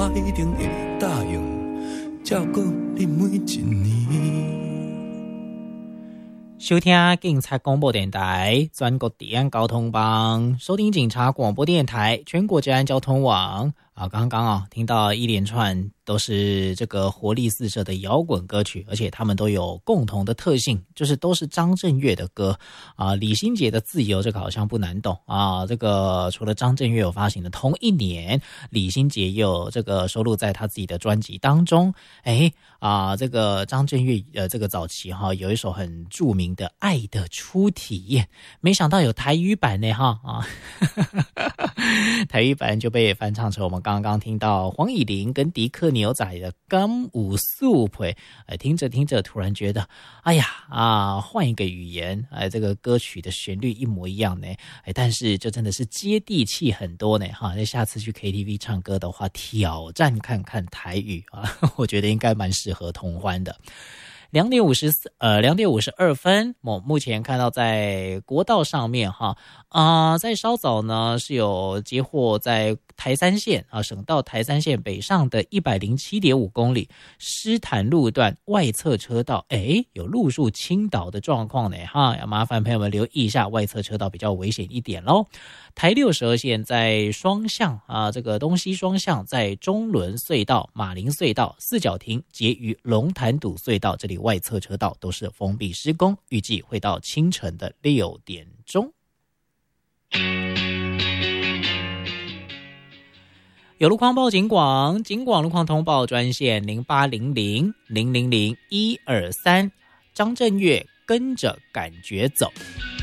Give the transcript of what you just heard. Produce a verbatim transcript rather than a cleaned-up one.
我一定会答应照顾你每一年。 收听警察广播电台全国治安交通网，收听警察广播电台全国治安交通网啊！刚刚啊听到一连串都是这个活力四射的摇滚歌曲，而且他们都有共同的特性，就是都是张震岳的歌啊。李心洁的《自由》这个好像不难懂啊。这个除了张震岳有发行的，同一年李心洁也有这个收录在他自己的专辑当中。哎啊，这个张震岳呃这个早期哈、啊、有一首很著名的《爱的初体验》，没想到有台语版呢哈啊，台语版就被翻唱成我们刚刚听到黄以玲跟迪克牛仔的《甘舞素培》，哎，听着听着突然觉得，哎呀啊，换一个语言，哎，这个歌曲的旋律一模一样呢，哎，但是这真的是接地气很多呢哈。那下次去 K T V 唱歌的话，挑战看看台语啊，我觉得应该蛮适合同欢的。两点五十四，呃，两点五十二分。我目前看到在国道上面哈，啊、呃，在稍早呢是有接获在台三线啊，省道台三线北上的一百零七点五公里狮潭路段外侧车道，哎，有路树倾倒的状况呢哈，要麻烦朋友们留意一下，外侧车道比较危险一点咯。台六十二线在双向啊，这个东西双向在中仑隧道、马林隧道、四角亭结于龙潭堵隧道，这里外侧车道都是封闭施工，预计会到清晨的六点钟。有路况报警广，警广路况通报专线零八零零零零零一二三，张震岳跟着感觉走。